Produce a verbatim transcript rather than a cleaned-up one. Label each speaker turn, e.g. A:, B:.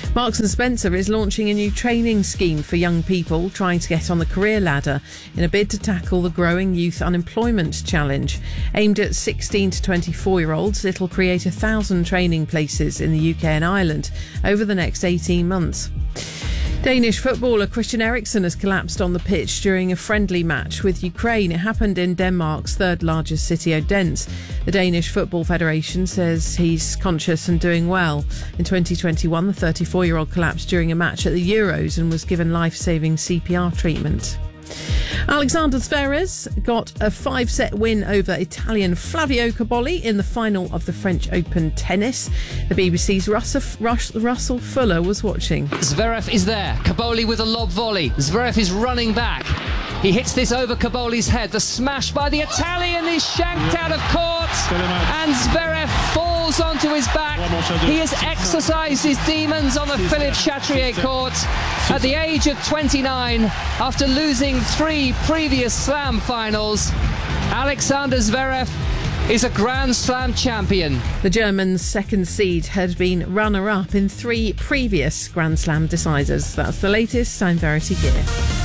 A: Marks and Spencer is launching a new training scheme for young people trying to get on the career ladder in a bid to tackle the growing youth unemployment challenge. Aimed at sixteen to twenty-four-year-olds, it'll create a thousand training places in the U K and Ireland over the next eighteen months. Danish footballer Christian Eriksen has collapsed on the pitch during a friendly match with Ukraine. It happened in Denmark's third largest city, Odense. The Danish Football Federation says he's conscious and doing well. In twenty twenty-one, the thirty-four-year-old collapsed during a match at the Euros and was given life-saving C P R treatment. Alexander Zverev got a five-set win over Italian Flavio Cobolli in the final of the French Open tennis. The B B C's Russell, Russell Fuller was watching.
B: Zverev is there. Cobolli with a lob volley. Zverev is running back. He hits this over Cobolli's head. The smash by the Italian is shanked out of court. And Zverev falls onto his back. He has exercised his demons on the Philippe Chatrier court at the age of twenty-nine after losing three previous Slam finals. Alexander Zverev is a Grand Slam champion.
A: The German's second seed had been runner-up in three previous Grand Slam deciders. That's the latest Time Verity gear.